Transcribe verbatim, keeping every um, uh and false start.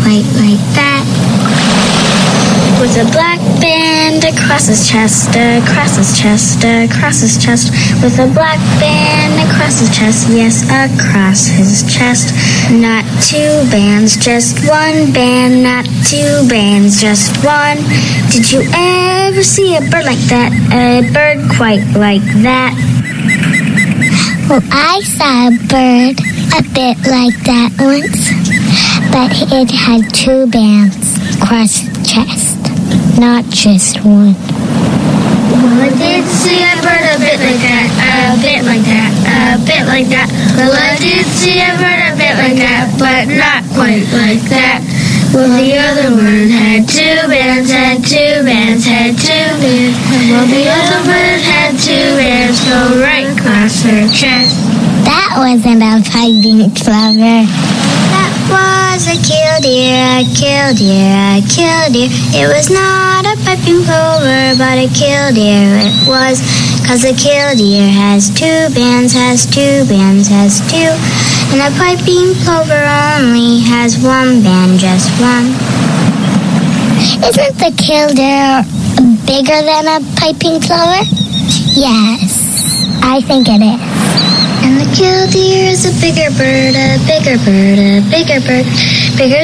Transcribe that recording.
quite like that. With a black band across his chest, across his chest, across his chest. With a black band across his chest, yes, across his chest. Not two bands, just one band, not two bands, just one. Did you ever see a bird like that? A bird quite like that? Well, I saw a bird a bit like that once, but it had two bands across the chest, not just one. Well, I did see a bird a bit like that, a bit like that, a bit like that. Well, I did see a bird a bit like that, but not quite like that. Well, the other one had two bands, had two bands, had two bands. Well, the other bird had two bands go right across her chest. That wasn't a piping plover. That was a killdeer, a killdeer, a killdeer. It was not a piping plover, but a killdeer it was. Cause a killdeer has two bands, has two bands, has two. And a piping plover only has one band, just one. Isn't the killdeer bigger than a piping plover? Yes, I think it is. And the killdeer is a bigger bird, a bigger bird, a bigger bird, bigger